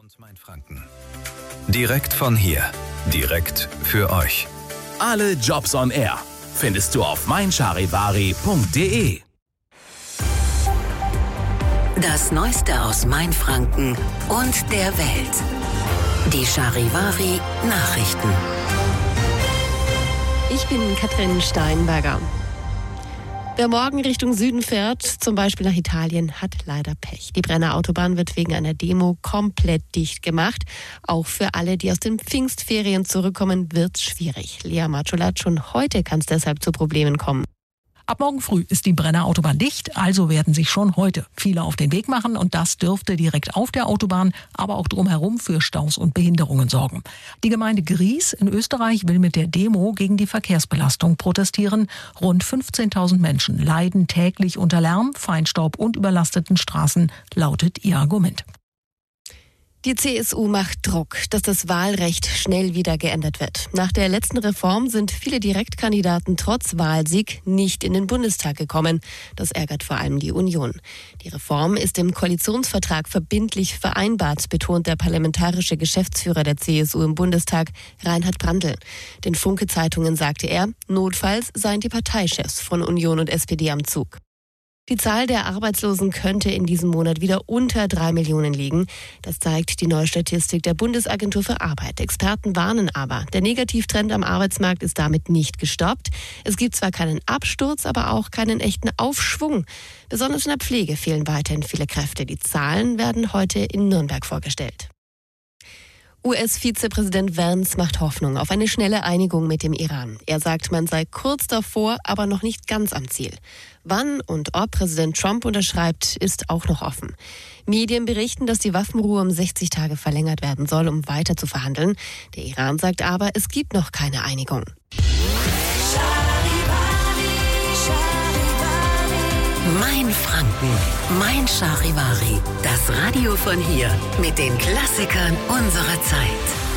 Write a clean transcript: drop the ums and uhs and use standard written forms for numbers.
und Mainfranken. Direkt von hier, direkt für euch. Alle Jobs on Air findest du auf meincharivari.de. Das Neueste aus Mainfranken und der Welt. Die Charivari Nachrichten. Ich bin Katrin Steinberger. Wer morgen Richtung Süden fährt, zum Beispiel nach Italien, hat leider Pech. Die Brenner Autobahn wird wegen einer Demo komplett dicht gemacht. Auch für alle, die aus den Pfingstferien zurückkommen, wird's schwierig. Lea Matschulat, schon heute kann es deshalb zu Problemen kommen. Ab morgen früh ist die Brenner Autobahn dicht, also werden sich schon heute viele auf den Weg machen und das dürfte direkt auf der Autobahn, aber auch drumherum für Staus und Behinderungen sorgen. Die Gemeinde Gries in Österreich will mit der Demo gegen die Verkehrsbelastung protestieren. Rund 15.000 Menschen leiden täglich unter Lärm, Feinstaub und überlasteten Straßen, lautet ihr Argument. Die CSU macht Druck, dass das Wahlrecht schnell wieder geändert wird. Nach der letzten Reform sind viele Direktkandidaten trotz Wahlsieg nicht in den Bundestag gekommen. Das ärgert vor allem die Union. Die Reform ist im Koalitionsvertrag verbindlich vereinbart, betont der parlamentarische Geschäftsführer der CSU im Bundestag, Reinhard Brandl. Den Funke-Zeitungen sagte er, notfalls seien die Parteichefs von Union und SPD am Zug. Die Zahl der Arbeitslosen könnte in diesem Monat wieder unter 3 Millionen liegen. Das zeigt die neue Statistik der Bundesagentur für Arbeit. Experten warnen aber, der Negativtrend am Arbeitsmarkt ist damit nicht gestoppt. Es gibt zwar keinen Absturz, aber auch keinen echten Aufschwung. Besonders in der Pflege fehlen weiterhin viele Kräfte. Die Zahlen werden heute in Nürnberg vorgestellt. US-Vizepräsident Vance macht Hoffnung auf eine schnelle Einigung mit dem Iran. Er sagt, man sei kurz davor, aber noch nicht ganz am Ziel. Wann und ob Präsident Trump unterschreibt, ist auch noch offen. Medien berichten, dass die Waffenruhe um 60 Tage verlängert werden soll, um weiter zu verhandeln. Der Iran sagt aber, es gibt noch keine Einigung. Mainfranken, mein Charivari. Das Radio von hier mit den Klassikern unserer Zeit.